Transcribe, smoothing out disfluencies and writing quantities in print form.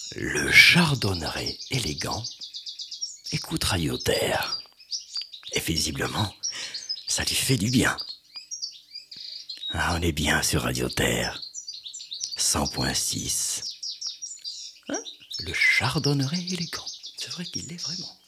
Le chardonneret élégant écoute Radio Terre. Et visiblement, ça lui fait du bien. Ah, on est bien sur Radio Terre. 100.6. Hein? Le chardonneret élégant. C'est vrai qu'il l'est vraiment.